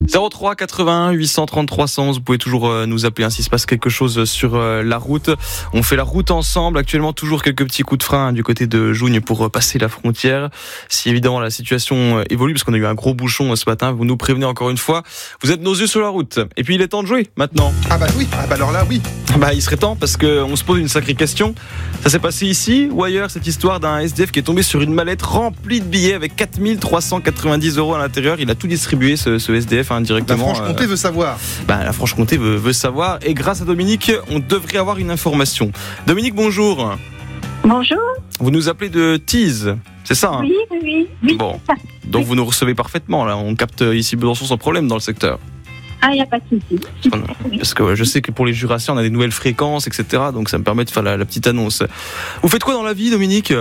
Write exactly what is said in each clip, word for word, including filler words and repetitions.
zéro trois quatre-vingt-un huit cent trente trois cents. Vous pouvez toujours euh, nous appeler hein, s'il se passe quelque chose sur euh, la route. On fait la route ensemble. Actuellement, toujours quelques petits coups de frein hein, du côté de Jougne pour euh, passer la frontière. Si évidemment la situation euh, évolue, parce qu'on a eu un gros bouchon euh, ce matin, vous nous prévenez encore une fois. Vous êtes nos yeux sur la route. Et puis il est temps de jouer maintenant. Ah bah oui, ah bah alors là oui. Bah il serait temps parce qu'on se pose une sacrée question. Ça s'est passé ici ou ailleurs, cette histoire d'un S D F qui est tombé sur une mallette remplie de billets avec quatre mille trois cent quatre-vingt-dix euros à l'intérieur. Il a tout distribué ce, ce S D F hein, directement. La Franche-Comté euh, veut savoir. Bah, la Franche-Comté veut, veut savoir. Et grâce à Dominique, on devrait avoir une information. Dominique, bonjour. Bonjour. Vous nous appelez de Tease, c'est ça hein? Oui, oui, oui. Bon, donc oui. vous nous recevez parfaitement là. On capte ici Besançon sans problème dans le secteur. Ah, il n'y a pas de souci. Parce que je sais que pour les Jurassiens, on a des nouvelles fréquences, et cetera. Donc ça me permet de faire la, la petite annonce. Vous faites quoi dans la vie, Dominique?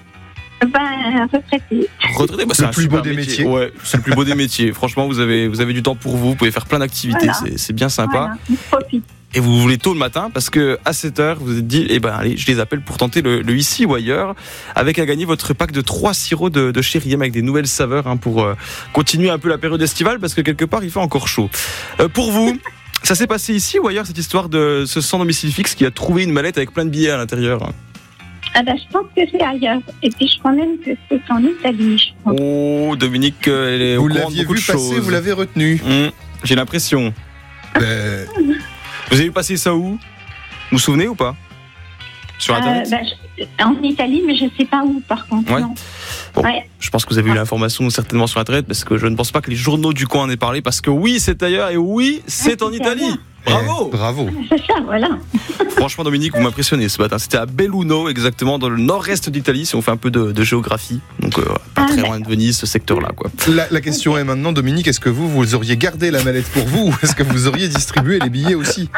Ben, retraité. Retraité, bah, c'est le un plus super beau des métiers. Ouais, c'est le plus beau des métiers. Franchement, vous avez, vous avez du temps pour vous. Vous pouvez faire plein d'activités. Voilà. C'est, c'est bien sympa. Voilà, profite. Et vous voulez tôt le matin parce que à sept heures, vous vous êtes dit, eh ben allez, je les appelle pour tenter le, le ici ou ailleurs, avec à gagner votre pack de trois sirops de, de chez Riem avec des nouvelles saveurs hein, pour euh, continuer un peu la période estivale parce que quelque part il fait encore chaud. Euh, pour vous, ça s'est passé ici ou ailleurs cette histoire de ce sans domicile fixe qui a trouvé une mallette avec plein de billets à l'intérieur? Ah ben, je pense que c'est ailleurs. Et puis je crois même que c'est en Italie, je pense. Oh, Dominique, elle est Vous au courant de l'aviez beaucoup vu de passer, choses. vous l'avez retenu. Mmh, j'ai l'impression. Ben, Vous avez passé ça où? Vous vous souvenez ou pas? Sur Internet euh, ben, je- En Italie, mais je ne sais pas où par contre. Ouais. Non. Bon, Ouais. je pense que vous avez eu l'information certainement sur Internet parce que je ne pense pas que les journaux du coin en aient parlé parce que oui, c'est ailleurs et oui, c'est Ah, en c'est Italie. ailleurs. Bravo. eh, bravo. C'est ça, voilà. Franchement, Dominique, vous m'impressionnez ce matin. C'était à Belluno, exactement dans le nord-est d'Italie, si on fait un peu de, de géographie. Donc, euh, pas Ah, très ouais. loin de Venise, ce secteur-là, quoi. La, la question est maintenant, Dominique, est-ce que vous, vous auriez gardé la mallette pour vous ou est-ce que vous auriez distribué les billets aussi?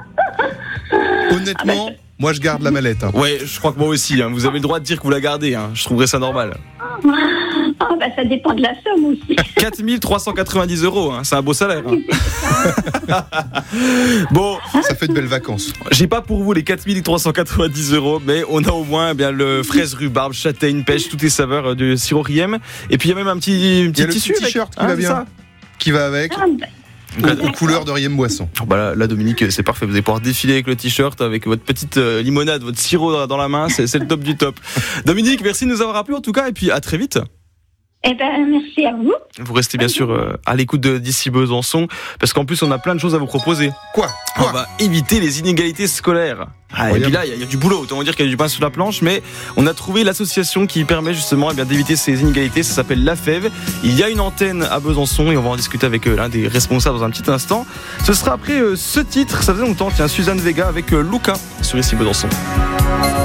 Honnêtement, moi je garde la mallette. Hein. Ouais, je crois que moi aussi. Hein. Vous avez le droit de dire que vous la gardez. Hein. Je trouverais ça normal. Ah ben, ça dépend de la somme aussi. quatre mille trois cent quatre-vingt-dix euros, hein. C'est un beau salaire. Hein. Bon, Ça fait de belles vacances. j'ai pas pour vous les quatre mille trois cent quatre-vingt-dix euros, mais on a au moins eh bien le fraise, rhubarbe, châtaigne, pêche, toutes les saveurs de sirop Riem. Et puis il y a même un petit, un petit Il y a le tissu petit avec, t-shirt qui hein, va c'est bien. ça. Qui va avec Ah, ben, aux, aux couleurs de Riem Boisson. Oh bah là, là, Dominique, c'est parfait. Vous allez pouvoir défiler avec le t-shirt, avec votre petite euh, limonade, votre sirop dans, dans la main. C'est, c'est le top du top. Dominique, merci de nous avoir appelés en tout cas. Et puis à très vite. eh ben, merci à vous. Vous restez bien sûr euh, à l'écoute de d'ici Besançon. Parce qu'en plus, on a plein de choses à vous proposer. Quoi, On Quoi va éviter les inégalités scolaires. Ah, et puis là, il y, y a du boulot. Autant dire qu'il y a du pain sur la planche. Mais on a trouvé l'association qui permet justement eh bien, d'éviter ces inégalités. Ça s'appelle la F E V. Il y a une antenne à Besançon et on va en discuter avec euh, l'un des responsables dans un petit instant. Ce sera après euh, ce titre. Ça faisait longtemps. Tiens, Suzanne Vega avec euh, Luca sur ici Besançon.